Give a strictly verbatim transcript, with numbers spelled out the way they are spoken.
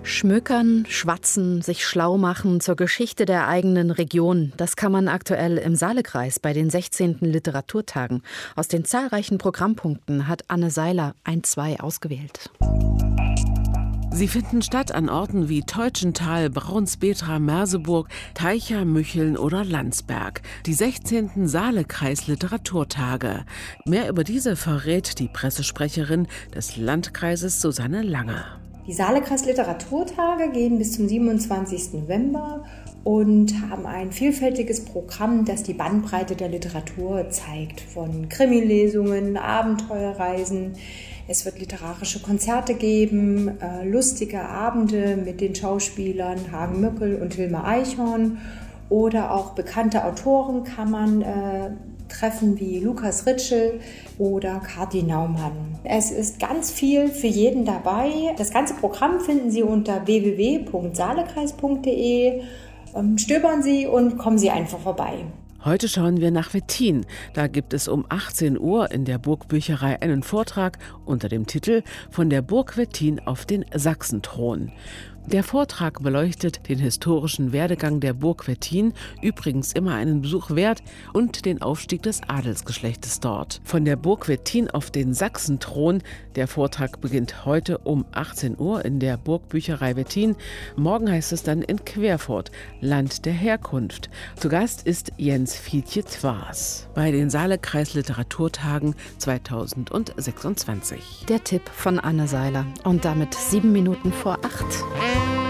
Schmökern, schwatzen, sich schlau machen zur Geschichte der eigenen Region. Das kann man aktuell im Saalekreis bei den sechzehnten Literaturtagen. Aus den zahlreichen Programmpunkten hat Anne Seiler ein, zwei ausgewählt. Sie finden statt an Orten wie Teutschenthal, Braunsbetra, Merseburg, Teicha, Mücheln oder Landsberg. Die sechzehnten Saalekreis Literaturtage. Mehr über diese verrät die Pressesprecherin des Landkreises Susanne Lange. Die Saalekreis Literaturtage gehen bis zum siebenundzwanzigsten November und haben ein vielfältiges Programm, das die Bandbreite der Literatur zeigt. Von Krimilesungen, Abenteuerreisen. Es wird literarische Konzerte geben, äh, lustige Abende mit den Schauspielern Hagen Mückel und Hilmar Eichhorn oder auch bekannte Autoren kann man äh, treffen wie Lukas Ritschl oder Kathi Naumann. Es ist ganz viel für jeden dabei. Das ganze Programm finden Sie unter w w w punkt saalekreis punkt d e. Ähm, stöbern Sie und kommen Sie einfach vorbei. Heute schauen wir nach Wettin. Da gibt es um achtzehn Uhr in der Burgbücherei einen Vortrag unter dem Titel »Von der Burg Wettin auf den Sachsenthron«. Der Vortrag beleuchtet den historischen Werdegang der Burg Wettin, übrigens immer einen Besuch wert, und den Aufstieg des Adelsgeschlechtes dort. Von der Burg Wettin auf den Sachsenthron. Der Vortrag beginnt heute um achtzehn Uhr in der Burgbücherei Wettin. Morgen heißt es dann in Querfurt, Land der Herkunft. Zu Gast ist Jens Fietje Thwaas bei den Saalekreis Literaturtagen zweitausendsechsundzwanzig. Der Tipp von Anne Seiler. Und damit sieben Minuten vor acht.